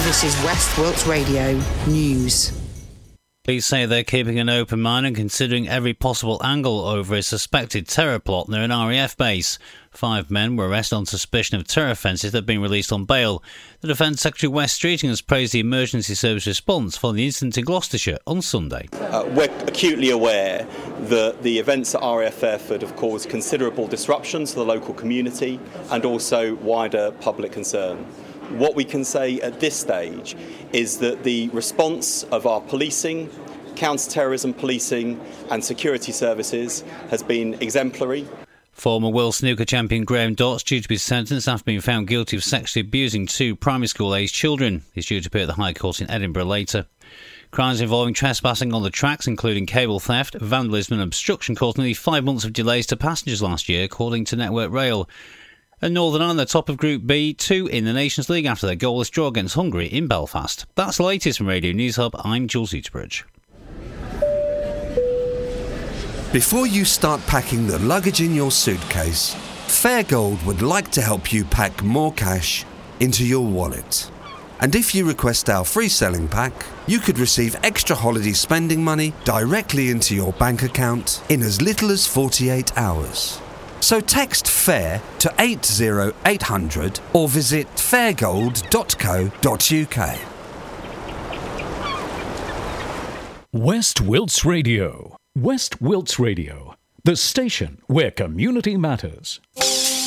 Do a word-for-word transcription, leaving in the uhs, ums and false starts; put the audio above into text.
This is West Wilts Radio News. Police say they're keeping an open mind and considering every possible angle over a suspected terror plot near an R A F base. Five men were arrested on suspicion of terror offences that have been released on bail. The Defence Secretary Wes Streeting has praised the emergency service response following the incident in Gloucestershire on Sunday. Uh, we're acutely aware that the events at R A F Fairford have caused considerable disruption to the local community and also wider public concern. What we can say at this stage is that the response of our policing, counter-terrorism policing and security services has been exemplary. Former world snooker champion Graham Dott's due to be sentenced after being found guilty of sexually abusing two primary school-aged children. He's due to appear at the High Court in Edinburgh later. Crimes involving trespassing on the tracks, including cable theft, vandalism and obstruction, caused nearly five months of delays to passengers last year, according to Network Rail. And Northern Ireland are top of Group B, two in the Nations League after their goalless draw against Hungary in Belfast. That's the latest from Radio News Hub. I'm Jules Eaterbridge. Before you start packing the luggage in your suitcase, Fairgold would like to help you pack more cash into your wallet. And if you request our free selling pack, you could receive extra holiday spending money directly into your bank account in as little as forty-eight hours. So text FAIR to eight zero eight hundred or visit fairgold dot co dot uk. West Wilts Radio. West Wilts Radio, the station where community matters.